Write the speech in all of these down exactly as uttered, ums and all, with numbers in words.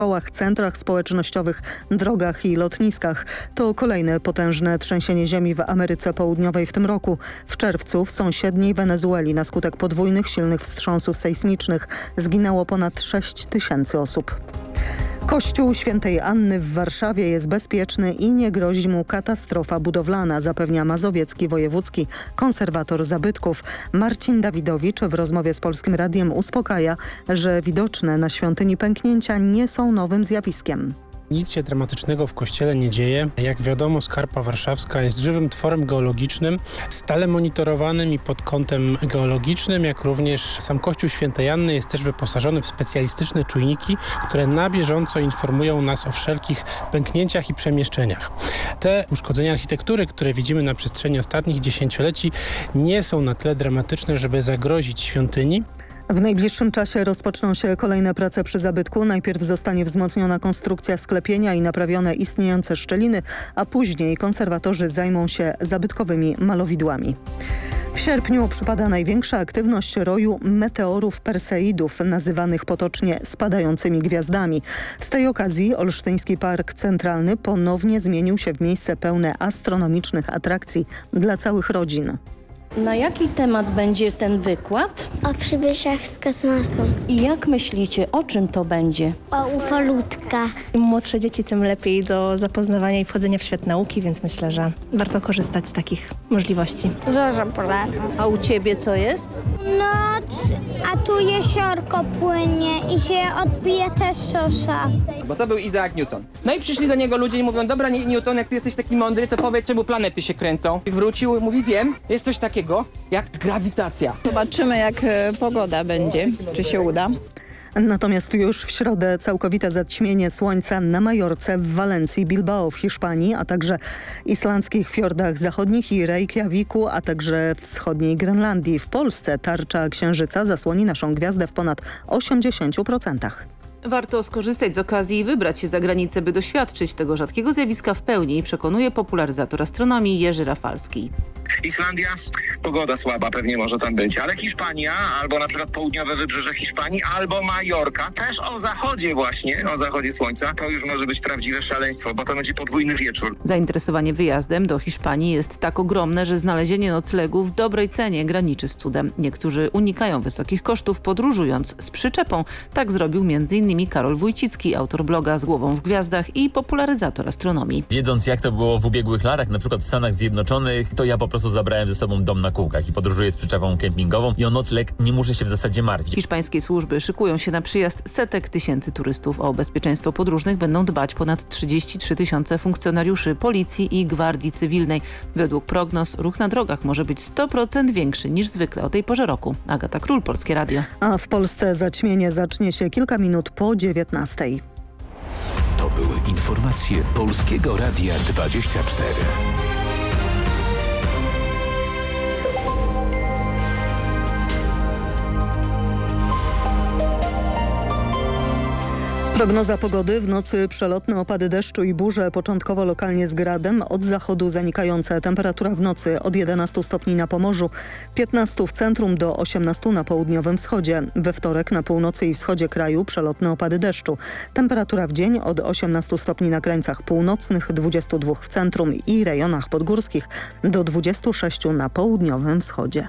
szkołach, centrach społecznościowych, drogach i lotniskach. To kolejne potężne trzęsienie ziemi w Ameryce Południowej w tym roku. W czerwcu w sąsiedniej Wenezueli na skutek podwójnych silnych wstrząsów sejsmicznych zginęło ponad sześć tysięcy osób. Kościół Świętej Anny w Warszawie jest bezpieczny i nie grozi mu katastrofa budowlana, zapewnia mazowiecki wojewódzki konserwator zabytków. Marcin Dawidowicz w rozmowie z Polskim Radiem uspokaja, że widoczne na świątyni pęknięcia nie są nowym zjawiskiem. Nic się dramatycznego w kościele nie dzieje. Jak wiadomo, Skarpa Warszawska jest żywym tworem geologicznym, stale monitorowanym i pod kątem geologicznym, jak również sam Kościół Świętej Anny jest też wyposażony w specjalistyczne czujniki, które na bieżąco informują nas o wszelkich pęknięciach i przemieszczeniach. Te uszkodzenia architektury, które widzimy na przestrzeni ostatnich dziesięcioleci, nie są na tyle dramatyczne, żeby zagrozić świątyni. W najbliższym czasie rozpoczną się kolejne prace przy zabytku. Najpierw zostanie wzmocniona konstrukcja sklepienia i naprawione istniejące szczeliny, a później konserwatorzy zajmą się zabytkowymi malowidłami. W sierpniu przypada największa aktywność roju meteorów Perseidów, nazywanych potocznie spadającymi gwiazdami. Z tej okazji Olsztyński Park Centralny ponownie zmienił się w miejsce pełne astronomicznych atrakcji dla całych rodzin. Na jaki temat będzie ten wykład? O przybyszach z kosmosu. I jak myślicie, o czym to będzie? O ufolutkach. Im młodsze dzieci, tym lepiej do zapoznawania i wchodzenia w świat nauki, więc myślę, że warto korzystać z takich możliwości. Dużo pola. A u ciebie co jest? Noc, a tu jeziorko płynie i się odbija też szosza. Bo to był Isaac Newton. No i przyszli do niego ludzie i mówią, dobra Newton, jak ty jesteś taki mądry, to powiedz, czemu planety się kręcą. I wrócił i mówi, wiem, jest coś takiego jak grawitacja. Zobaczymy, jak pogoda będzie, czy się uda. Natomiast już w środę całkowite zaćmienie słońca na Majorce, w Walencji, Bilbao w Hiszpanii, a także islandzkich fiordach zachodnich i Reykjaviku, a także wschodniej Grenlandii. W Polsce tarcza księżyca zasłoni naszą gwiazdę w ponad osiemdziesięciu procentach. Warto skorzystać z okazji i wybrać się za granicę, by doświadczyć tego rzadkiego zjawiska w pełni, przekonuje popularyzator astronomii Jerzy Rafalski. Islandia, pogoda słaba, pewnie może tam być, ale Hiszpania, albo na przykład południowe wybrzeże Hiszpanii, albo Majorka, też o zachodzie właśnie, o zachodzie słońca, to już może być prawdziwe szaleństwo, bo to będzie podwójny wieczór. Zainteresowanie wyjazdem do Hiszpanii jest tak ogromne, że znalezienie noclegu w dobrej cenie graniczy z cudem. Niektórzy unikają wysokich kosztów, podróżując z przyczepą. Tak zrobił między innymi Karol Wójcicki, autor bloga Z głową w gwiazdach i popularyzator astronomii. Wiedząc, jak to było w ubiegłych latach, na przykład w Stanach Zjednoczonych, to ja po prostu zabrałem ze sobą dom na kółkach i podróżuję z przyczepą kempingową i o nocleg nie muszę się w zasadzie martwić. Hiszpańskie służby szykują się na przyjazd setek tysięcy turystów. O bezpieczeństwo podróżnych będą dbać ponad trzydzieści trzy tysiące funkcjonariuszy policji i gwardii cywilnej. Według prognoz ruch na drogach może być sto procent większy niż zwykle o tej porze roku. Agata Król, Polskie Radio. A w Polsce zaćmienie zacznie się kilka minut po dziewiętnastej. To były informacje Polskiego Radia dwadzieścia cztery. Prognoza pogody: w nocy przelotne opady deszczu i burze, początkowo lokalnie z gradem, od zachodu zanikające. Temperatura w nocy od jedenastu stopni na Pomorzu, piętnastu w centrum do osiemnastu na południowym wschodzie. We wtorek na północy i wschodzie kraju przelotne opady deszczu. Temperatura w dzień od osiemnastu stopni na krańcach północnych, dwudziestu dwóch w centrum i rejonach podgórskich, do dwudziestu sześciu na południowym wschodzie.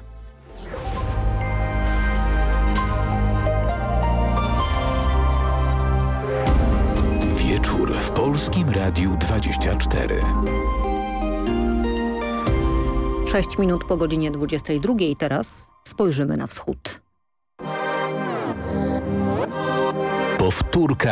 Wieczór w Polskim Radiu dwadzieścia cztery. Sześć minut po godzinie dwudziestej drugiej. Teraz spojrzymy na wschód. Powtórka